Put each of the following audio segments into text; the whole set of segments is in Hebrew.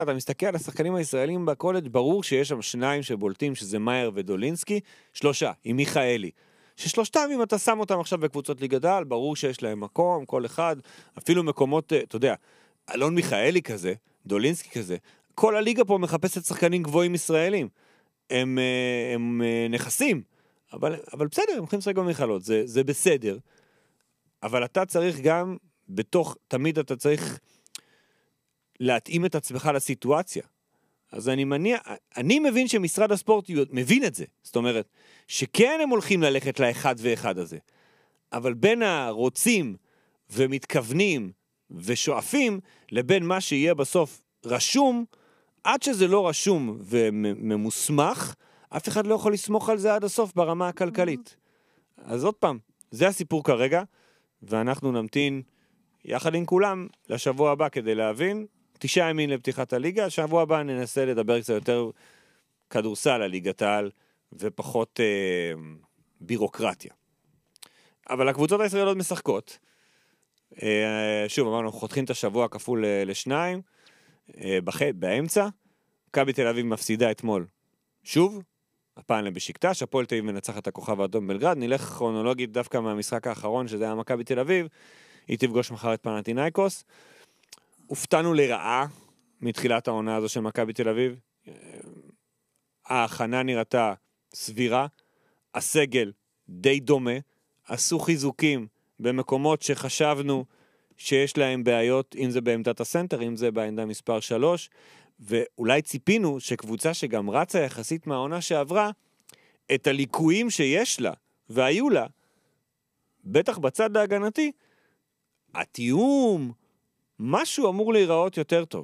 אתה מסתכל על השחקנים הישראלים בקולג', ברור שיש שם שניים שבולטים, שזה מאייר ודולינסקי, 3, עם מיכאלי. ששלושתם, אם אתה שם אותם עכשיו בקבוצות ליגת העל, ברור שיש להם מקום, כל אחד, אפילו מקומות, אתה יודע, אלון מיכאלי כזה, דולינסקי כזה, כל הליגה פה מחפשת שחקנים גבוהים ישראלים. הם נכסים, אבל בסדר, הם יכולים לשחק במכללות, זה בסדר. אבל אתה צריך גם, תמיד אתה צריך להתאים את עצמך לסיטואציה. אז אני מבין שמשרד הספורט מבין את זה. זאת אומרת, שכן הם הולכים ללכת לאחד ואחד הזה. אבל בין הרוצים ומתכוונים ושואפים, לבין מה שיהיה בסוף רשום, עד שזה לא רשום וממוסמך, אף אחד לא יכול לסמוך על זה עד הסוף ברמה הכלכלית. אז עוד פעם, זה הסיפור כרגע, ואנחנו נמתין יחד עם כולם לשבוע הבא כדי להבין. 9 ימים לפתיחת הליגה, השבוע הבא ננסה לדבר קצת יותר כדורסל על ליגת העל, ופחות בירוקרטיה. אבל הקבוצות הישראליות משחקות. שוב, אמרנו, חותכים את השבוע כפול לשניים, באמצע. מכבי תל אביב מפסידה אתמול. שוב, הפעם לבשיקטש, הפועל תל אביב מנצח את הכוכב האדום בלגרד, נלך כרונולוגית דווקא מהמשחק האחרון, שזה היה מכבי תל אביב, היא תפגוש מחר את פנתינייקוס. הופתענו לרעה מתחילת העונה הזו של מכבי תל אביב. ההכנה נראתה סבירה, הסגל די דומה, עשו חיזוקים במקומות שחשבנו שיש להם בעיות, אם זה בעמדת הסנטר, אם זה בעמדה מספר 3, ואולי ציפינו שקבוצה שגם רצה יחסית מהעונה שעברה, את הליקויים שיש לה, והיו לה, בטח בצד ההגנתי, התיאום, משהו אמור להיראות יותר טוב.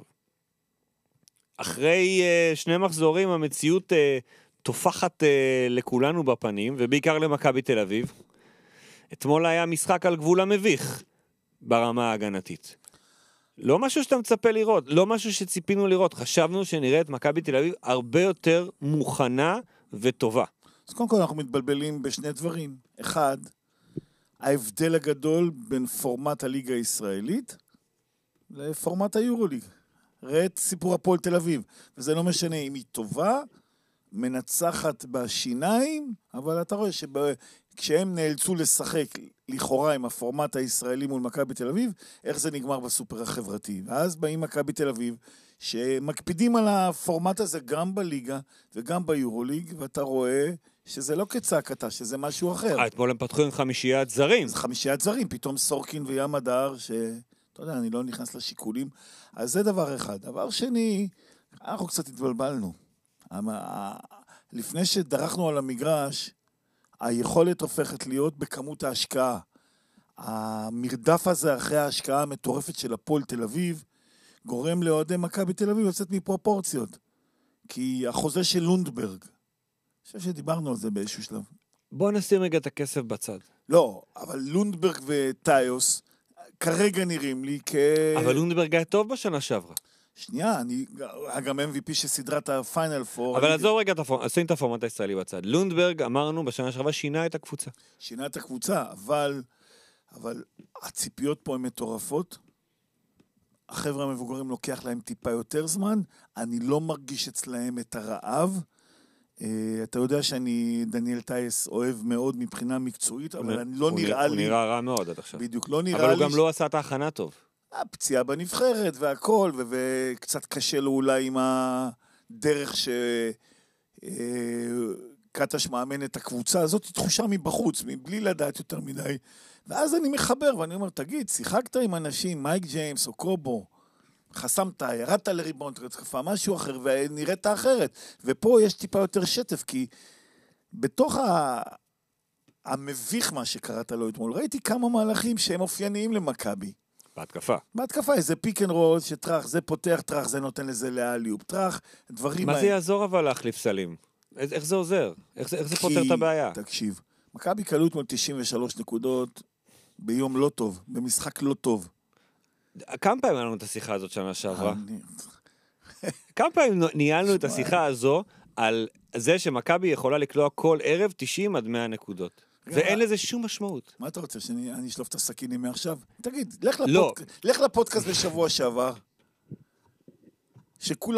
אחרי 2 מחזורים, המציאות תופחת לכולנו בפנים, ובעיקר למכבי תל אביב. אתמול היה משחק על גבול המביך ברמה ההגנתית. לא משהו שאתה מצפה לראות, לא משהו שציפינו לראות. חשבנו שנראה את מכבי תל אביב הרבה יותר מוכנה וטובה. אז קודם כל אנחנו מתבלבלים בשני דברים. אחד, ההבדל הגדול בין פורמט הליגה הישראלית לפורמט היורוליג. ראה את סיפור הפועל תל אביב, וזה לא משנה אם היא טובה, מנצחת בשיניים, אבל אתה רואה כשהם נאלצו לשחק לכאורה עם הפורמט הישראלי מול מכבי תל אביב, איך זה נגמר בסופר החברתי. ואז באים מכבי תל אביב, שמקפידים על הפורמט הזה גם בליגה וגם ביורוליג, ואתה רואה שזה לא כצעקתה, שזה משהו אחר. אתמול הם פתחו עם 5 זרים. אז 5 זרים, פתאום סורקין וים הדר, אתה יודע, אני לא נכנס לשיקולים. אז זה דבר אחד. דבר שני, אנחנו קצת התבלבלנו. לפני שדרכנו על המגרש, היכולת הופכת להיות בכמות ההשקעה. המרדף הזה אחרי ההשקעה המטורפת של הפועל תל אביב, גורם לאוהדי מכבי תל אביב לצאת מפרופורציות. כי החוזה של לונדברג, אני חושב שדיברנו על זה באיזשהו שלב. בוא נשים רגע את הכסף בצד. לא, אבל לונדברג וטיוס כרגע נראים לי אבל לונדברג היה טוב בשנה שעברה. שנייה, אני גם MVP שסדרת הפיינל פור. אבל עזור רגע, עושים את הפורמט הישראלי בצד. לונדברג, אמרנו, בשנה שעברה שינה את הקבוצה. שינה את הקבוצה, אבל הציפיות פה הן מטורפות. החבר'ה המבוגרים לוקח להם טיפה יותר זמן. אני לא מרגיש אצלהם את הרעב. אתה יודע שאני דניאל טייס אוהב מאוד מבחינה מקצועית, אבל אני לא נראה לי... הוא נראה רע מאוד עד עכשיו. בדיוק, לא נראה לי... אבל הוא גם לא עשה את ההכנה טוב. הפציעה בנבחרת והכל, וקצת קשה לו אולי עם הדרך קטש מאמן את הקבוצה. הזאת תחושה מבחוץ, מבלי לדעת יותר מדי. ואז אני מחבר ואני אומר, תגיד, שיחקת עם אנשים, מייק ג'יימס או קובו, חסמת, ירדת לריבאונד, התקפה, משהו אחר, ונראית אחרת. ופה יש טיפה יותר שטף, כי בתוך המביך מה שקראת לו אתמול, ראיתי כמה מהלכים שהם אופייניים למכבי. בהתקפה, איזה פיק אנד רול שטרח, זה פותח טרח, זה נותן לזה לאליופ, טרח, דברים... מה זה יעזור אבל להחליף סלים? איך זה עוזר? איך זה פותר את הבעיה? תקשיב, מכבי קלו אתמול 93 נקודות ביום לא טוב, במשחק לא טוב. כמה פעמים היה לנו את השיחה הזאת שנה שעברה? כמה פעמים ניהלנו את השיחה הזו על זה שמכבי יכולה לקלוע כל ערב 90 עד 100 נקודות. ואין לזה שום משמעות. מה אתה רוצה, שאני אשלוף את הסכינים מעכשיו? תגיד, לך לפודקאסט בשבוע שעבר. שכולם